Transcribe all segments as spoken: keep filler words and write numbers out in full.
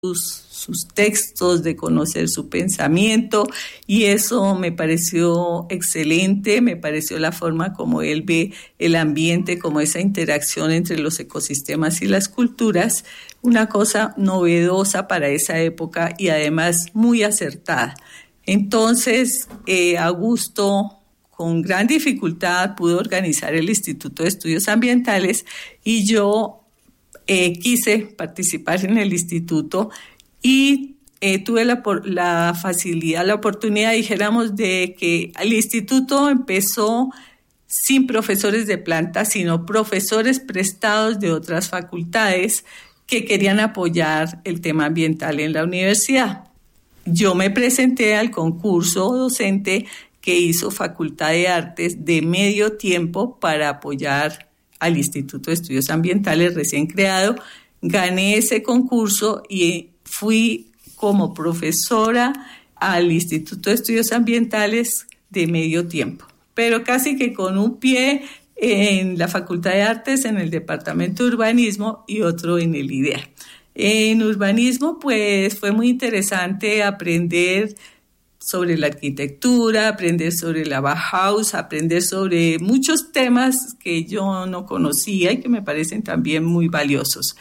sus, sus textos, de conocer su pensamiento, y eso me pareció excelente, me pareció la forma como él ve el ambiente, como esa interacción entre los ecosistemas y las culturas, una cosa novedosa para esa época y además muy acertada. Entonces, eh, Augusto, con gran dificultad, pudo organizar el Instituto de Estudios Ambientales y yo eh, quise participar en el instituto y eh, tuve la, la facilidad, la oportunidad, dijéramos, de que el instituto empezó sin profesores de planta, sino profesores prestados de otras facultades que querían apoyar el tema ambiental en la universidad. Yo me presenté al concurso docente que hizo Facultad de Artes de medio tiempo para apoyar al Instituto de Estudios Ambientales recién creado. Gané ese concurso y fui como profesora al Instituto de Estudios Ambientales de medio tiempo, pero casi que con un pie en la Facultad de Artes, en el Departamento de Urbanismo, y otro en el I D E A. En urbanismo, pues fue muy interesante aprender sobre la arquitectura, aprender sobre la Bauhaus, aprender sobre muchos temas que yo no conocía y que me parecen también muy valiosos.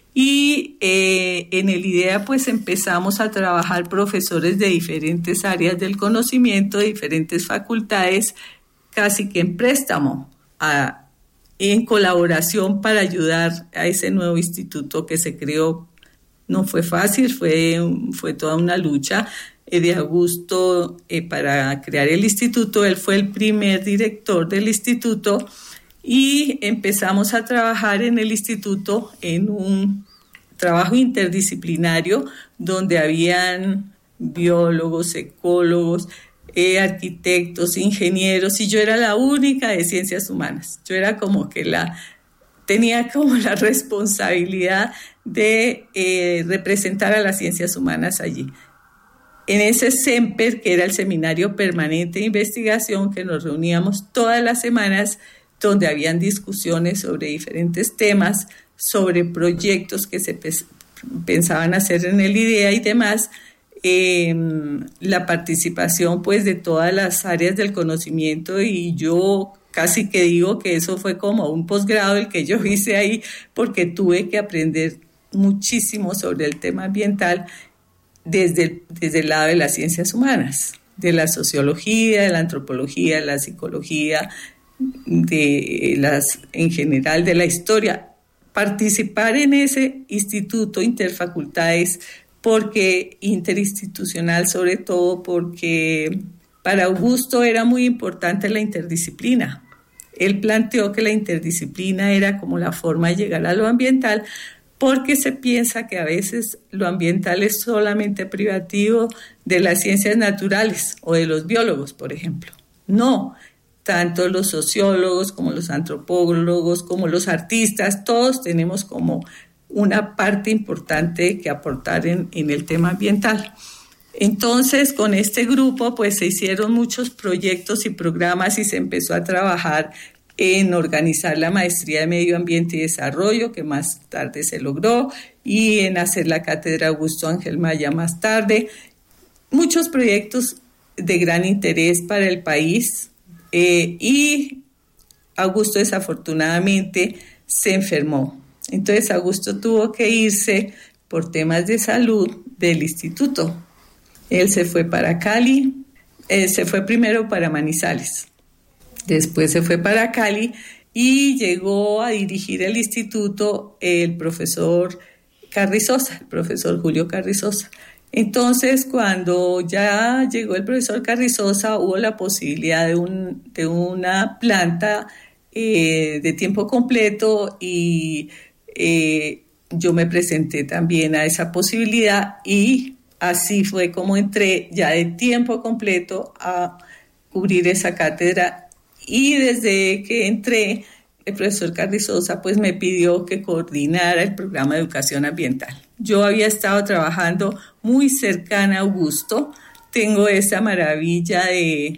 Y eh, en el I D E A pues empezamos a trabajar profesores de diferentes áreas del conocimiento, de diferentes facultades, casi que en préstamo, a, en colaboración para ayudar a ese nuevo instituto que se creó. No fue fácil, fue, fue toda una lucha eh, de Augusto eh, para crear el instituto. Él fue el primer director del instituto y empezamos a trabajar en el instituto en un trabajo interdisciplinario donde habían biólogos, ecólogos, eh, arquitectos, ingenieros, y yo era la única de ciencias humanas. Yo era como que la, tenía como la responsabilidad de eh, representar a las ciencias humanas allí. En ese SEMPER, que era el Seminario Permanente de Investigación, que nos reuníamos todas las semanas, donde habían discusiones sobre diferentes temas, sobre proyectos que se pe- pensaban hacer en el I D E A y demás, eh, la participación pues de todas las áreas del conocimiento, y yo casi que digo que eso fue como un posgrado el que yo hice ahí, porque tuve que aprender muchísimo sobre el tema ambiental desde el, desde el lado de las ciencias humanas, de la sociología, de la antropología, de la psicología, de las, en general de la historia. Participar en ese instituto interfacultades, porque interinstitucional sobre todo, porque para Augusto era muy importante la interdisciplina. Él planteó que la interdisciplina era como la forma de llegar a lo ambiental, porque se piensa que a veces lo ambiental es solamente privativo de las ciencias naturales o de los biólogos, por ejemplo. No, tanto los sociólogos como los antropólogos, como los artistas, todos tenemos como una parte importante que aportar en, en el tema ambiental. Entonces, con este grupo, pues se hicieron muchos proyectos y programas y se empezó a trabajar en organizar la maestría de Medio Ambiente y Desarrollo, que más tarde se logró, y en hacer la cátedra Augusto Ángel Maya más tarde. Muchos proyectos de gran interés para el país, eh, y Augusto desafortunadamente se enfermó. Entonces Augusto tuvo que irse por temas de salud del instituto. Él se fue para Cali, eh, se fue primero para Manizales, después se fue para Cali y llegó a dirigir el instituto el profesor Carrizosa, el profesor Julio Carrizosa. Entonces, cuando ya llegó el profesor Carrizosa, hubo la posibilidad de, un, de una planta eh, de tiempo completo y eh, yo me presenté también a esa posibilidad y así fue como entré ya de tiempo completo a cubrir esa cátedra. Y desde que entré, el profesor Carrizosa pues me pidió que coordinara el programa de educación ambiental. Yo había estado trabajando muy cercana a Augusto, tengo esa maravilla de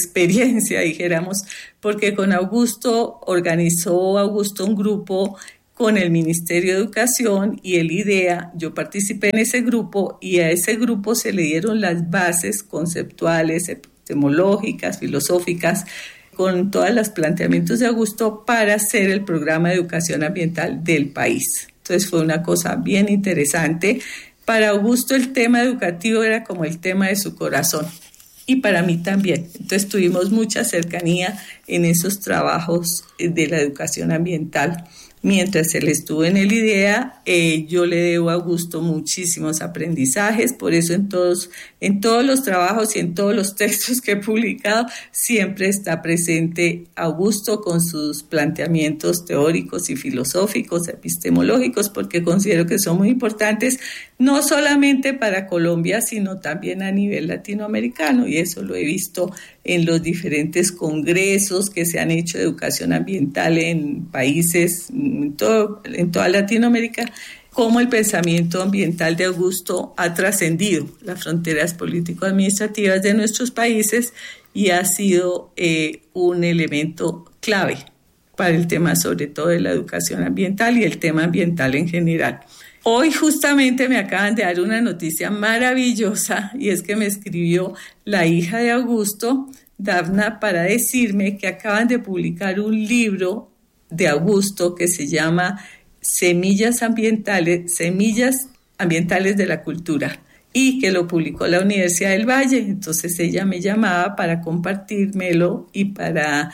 experiencia, dijéramos, porque con Augusto organizó Augusto un grupo con el Ministerio de Educación y el IDEA. Yo participé en ese grupo y a ese grupo se le dieron las bases conceptuales, epistemológicas, filosóficas, con todos los planteamientos de Augusto para hacer el programa de educación ambiental del país. Entonces fue una cosa bien interesante. Para Augusto el tema educativo era como el tema de su corazón y para mí también. Entonces tuvimos mucha cercanía en esos trabajos de la educación ambiental. Mientras él estuvo en el IDEA, eh, yo le debo a Augusto muchísimos aprendizajes, por eso en todos, en todos los trabajos y en todos los textos que he publicado siempre está presente Augusto con sus planteamientos teóricos y filosóficos, epistemológicos, porque considero que son muy importantes, no solamente para Colombia, sino también a nivel latinoamericano, y eso lo he visto en los diferentes congresos que se han hecho de educación ambiental en países, en, todo, en toda Latinoamérica, cómo el pensamiento ambiental de Augusto ha trascendido las fronteras político-administrativas de nuestros países y ha sido eh, un elemento clave para el tema, sobre todo de la educación ambiental y el tema ambiental en general. Hoy justamente me acaban de dar una noticia maravillosa y es que me escribió la hija de Augusto, Dafna, para decirme que acaban de publicar un libro de Augusto que se llama Semillas Ambientales, Semillas Ambientales de la Cultura y que lo publicó la Universidad del Valle. Entonces ella me llamaba para compartírmelo y para...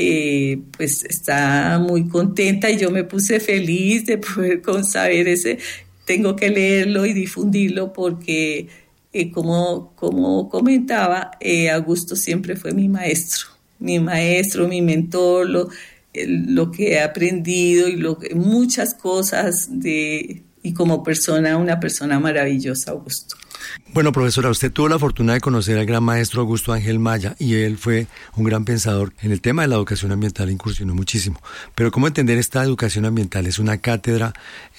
Eh, pues está muy contenta y yo me puse feliz de poder saber ese, tengo que leerlo y difundirlo porque eh, como, como comentaba, eh, Augusto siempre fue mi maestro, mi maestro, mi mentor, lo, eh, lo que he aprendido y lo, muchas cosas de, y como persona, una persona maravillosa, Augusto. Bueno, profesora, usted tuvo la fortuna de conocer al gran maestro Augusto Ángel Maya y él fue un gran pensador en el tema de la educación ambiental, incursionó muchísimo. Pero ¿cómo entender esta educación ambiental? ¿Es una cátedra?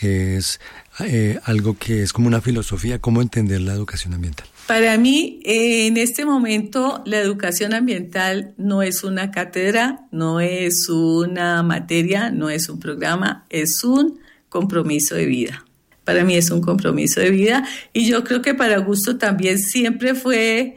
¿Es eh, algo que es como una filosofía? ¿Cómo entender la educación ambiental? Para mí, eh, en este momento, la educación ambiental no es una cátedra, no es una materia, no es un programa, es un compromiso de vida. Para mí es un compromiso de vida y yo creo que para Augusto también siempre fue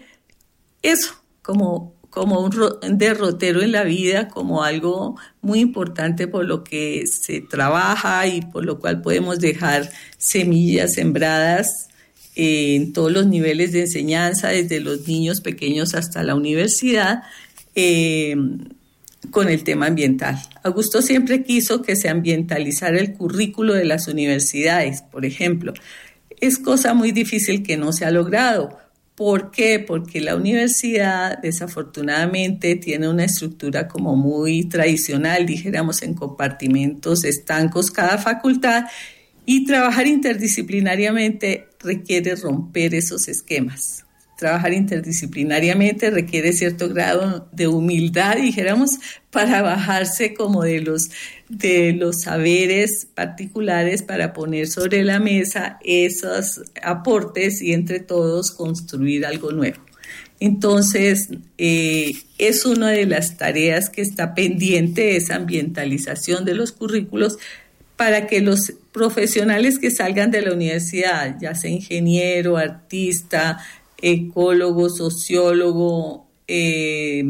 eso, como, como un, ro- un derrotero en la vida, como algo muy importante por lo que se trabaja y por lo cual podemos dejar semillas sembradas eh, en todos los niveles de enseñanza, desde los niños pequeños hasta la universidad, eh, con el tema ambiental. Augusto siempre quiso que se ambientalizara el currículo de las universidades, por ejemplo. Es cosa muy difícil que no se ha logrado. ¿Por qué? Porque la universidad, desafortunadamente, tiene una estructura como muy tradicional, dijéramos, en compartimentos estancos cada facultad, y trabajar interdisciplinariamente requiere romper esos esquemas. Trabajar interdisciplinariamente requiere cierto grado de humildad, dijéramos, para bajarse como de los, de los saberes particulares para poner sobre la mesa esos aportes y entre todos construir algo nuevo. Entonces, eh, es una de las tareas que está pendiente, esa ambientalización de los currículos, para que los profesionales que salgan de la universidad, ya sea ingeniero, artista, ecólogo, sociólogo, eh,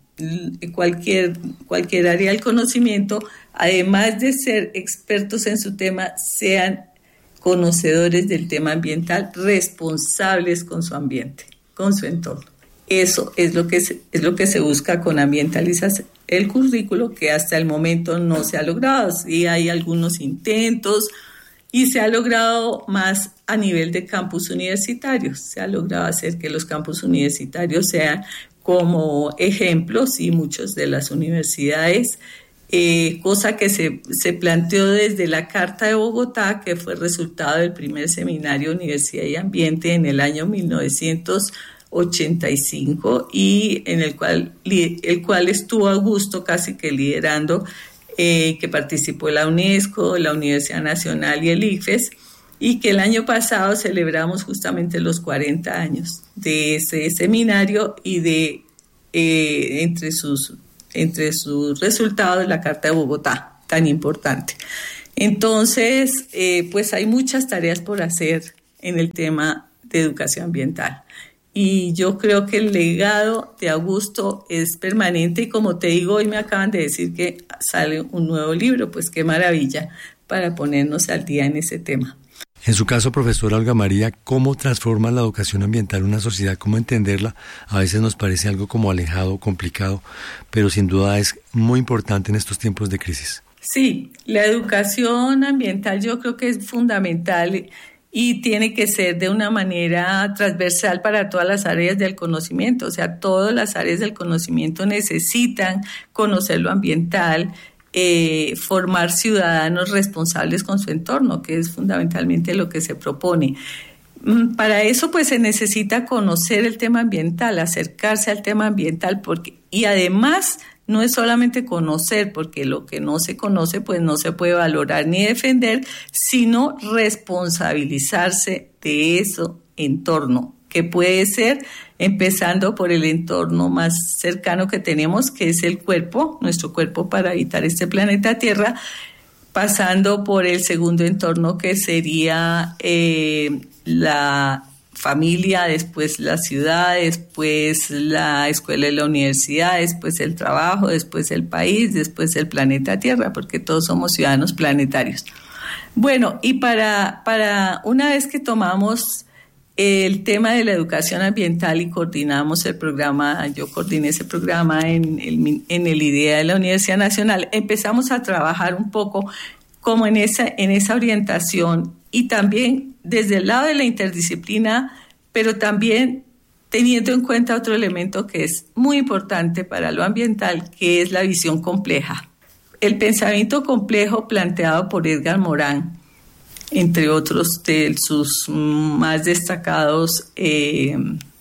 cualquier, cualquier área del conocimiento, además de ser expertos en su tema, sean conocedores del tema ambiental, responsables con su ambiente, con su entorno. Eso es lo que se, es lo que se busca con ambientalizar el currículo, que hasta el momento no se ha logrado. Sí hay algunos intentos, y se ha logrado más a nivel de campus universitarios. Se ha logrado hacer que los campus universitarios sean como ejemplos y muchas de las universidades, eh, cosa que se, se planteó desde la Carta de Bogotá, que fue resultado del primer seminario Universidad y Ambiente en el año mil novecientos ochenta y cinco y en el cual, el cual estuvo Augusto casi que liderando, Eh, que participó la UNESCO, la Universidad Nacional y el I C F E S, y que el año pasado celebramos justamente los cuarenta años de ese seminario y de eh, entre sus entre sus resultados la Carta de Bogotá, tan importante. Entonces, eh, pues hay muchas tareas por hacer en el tema de educación ambiental. Y yo creo que el legado de Augusto es permanente y como te digo, hoy me acaban de decir que sale un nuevo libro, pues qué maravilla para ponernos al día en ese tema. En su caso, profesora Olga María, ¿cómo transforma la educación ambiental una sociedad? ¿Cómo entenderla? A veces nos parece algo como alejado, complicado, pero sin duda es muy importante en estos tiempos de crisis. Sí, la educación ambiental yo creo que es fundamental y tiene que ser de una manera transversal para todas las áreas del conocimiento. O sea, todas las áreas del conocimiento necesitan conocer lo ambiental, eh, formar ciudadanos responsables con su entorno, que es fundamentalmente lo que se propone. Para eso, pues, se necesita conocer el tema ambiental, acercarse al tema ambiental, porque, y además no es solamente conocer, porque lo que no se conoce, pues no se puede valorar ni defender, sino responsabilizarse de eso entorno, que puede ser empezando por el entorno más cercano que tenemos, que es el cuerpo, nuestro cuerpo para habitar este planeta Tierra, pasando por el segundo entorno que sería eh, la familia, después la ciudad, después la escuela y la universidad, después el trabajo, después el país, después el planeta Tierra, porque todos somos ciudadanos planetarios. Bueno, y para, para una vez que tomamos el tema de la educación ambiental y coordinamos el programa, yo coordiné ese programa en el, en el IDEA de la Universidad Nacional, empezamos a trabajar un poco como en esa, en esa orientación y también desde el lado de la interdisciplina, pero también teniendo en cuenta otro elemento que es muy importante para lo ambiental, que es la visión compleja. El pensamiento complejo planteado por Edgar Morin, entre otros de sus más destacados eh,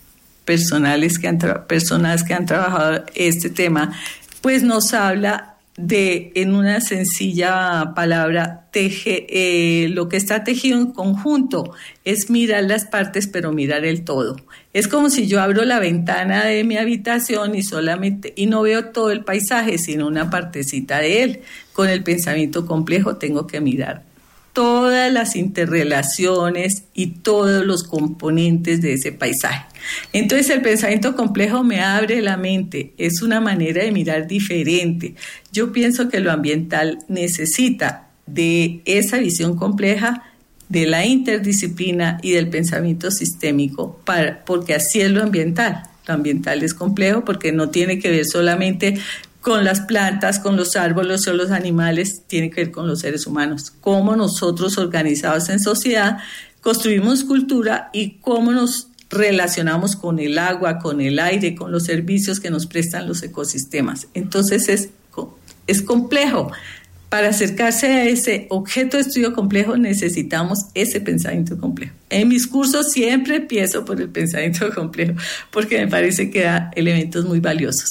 personales que han tra- personas que han trabajado este tema, pues nos habla de, en una sencilla palabra, teje, eh, lo que está tejido en conjunto es mirar las partes, pero mirar el todo. Es como si yo abro la ventana de mi habitación y solamente y no veo todo el paisaje, sino una partecita de él. Con el pensamiento complejo tengo que mirar todas las interrelaciones y todos los componentes de ese paisaje. Entonces el pensamiento complejo me abre la mente, es una manera de mirar diferente. Yo pienso que lo ambiental necesita de esa visión compleja, de la interdisciplina y del pensamiento sistémico, para, porque así es lo ambiental. Lo ambiental es complejo porque no tiene que ver solamente con las plantas, con los árboles o los animales, tiene que ver con los seres humanos. Cómo nosotros, organizados en sociedad, construimos cultura y cómo nos relacionamos con el agua, con el aire, con los servicios que nos prestan los ecosistemas. Entonces es, es complejo. Para acercarse a ese objeto de estudio complejo necesitamos ese pensamiento complejo. En mis cursos siempre empiezo por el pensamiento complejo porque me parece que da elementos muy valiosos.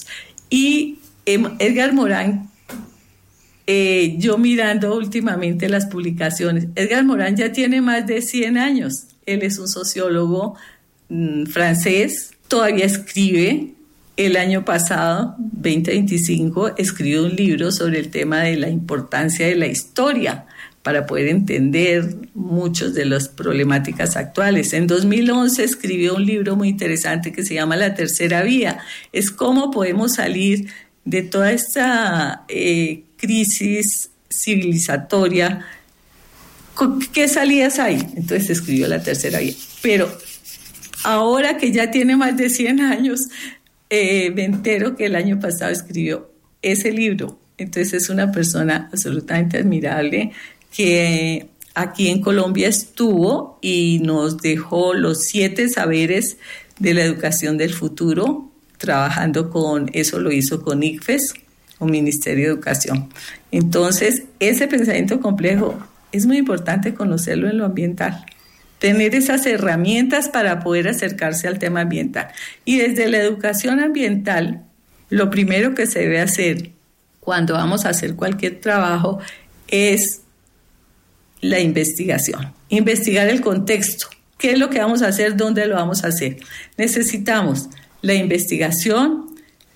Y Edgar Morin, eh, yo mirando últimamente las publicaciones, Edgar Morin ya tiene más de cien años. Él es un sociólogo mmm, francés, todavía escribe. El año pasado, veinte veinticinco, escribió un libro sobre el tema de la importancia de la historia para poder entender muchas de las problemáticas actuales. En dos mil once escribió un libro muy interesante que se llama La Tercera Vía. Es cómo podemos salir de toda esta eh, crisis civilizatoria. ¿Qué salidas hay? Entonces escribió La Tercera Vía. Pero ahora que ya tiene más de cien años, eh, me entero que el año pasado escribió ese libro. Entonces es una persona absolutamente admirable que aquí en Colombia estuvo y nos dejó los siete saberes de la educación del futuro, trabajando con, eso lo hizo con I C F E S, con Ministerio de Educación. Entonces, ese pensamiento complejo es muy importante conocerlo en lo ambiental, tener esas herramientas para poder acercarse al tema ambiental. Y desde la educación ambiental, lo primero que se debe hacer cuando vamos a hacer cualquier trabajo es la investigación, investigar el contexto, qué es lo que vamos a hacer, dónde lo vamos a hacer. Necesitamos la investigación,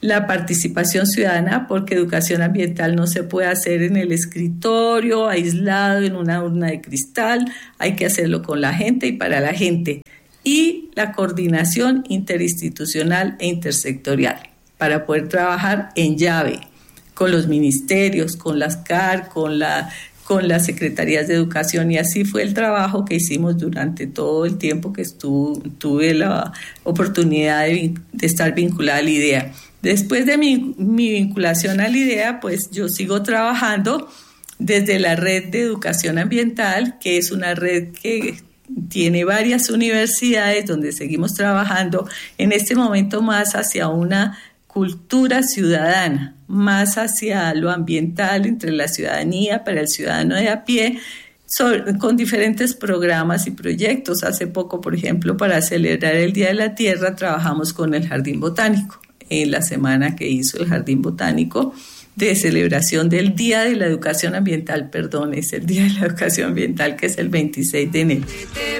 la participación ciudadana, porque educación ambiental no se puede hacer en el escritorio, aislado en una urna de cristal, hay que hacerlo con la gente y para la gente. Y la coordinación interinstitucional e intersectorial, para poder trabajar en llave con los ministerios, con las C A R, con la... con las secretarías de educación, y así fue el trabajo que hicimos durante todo el tiempo que estuve, tuve la oportunidad de, de estar vinculada a la IDEA. Después de mi, mi vinculación a la IDEA, pues yo sigo trabajando desde la red de educación ambiental, que es una red que tiene varias universidades donde seguimos trabajando en este momento más hacia una cultura ciudadana, más hacia lo ambiental entre la ciudadanía, para el ciudadano de a pie, sobre, con diferentes programas y proyectos. Hace poco, por ejemplo, para celebrar el Día de la Tierra, trabajamos con el Jardín Botánico, en la semana que hizo el Jardín Botánico de celebración del Día de la Educación Ambiental, perdón, es el Día de la Educación Ambiental, que es el veintiséis de enero.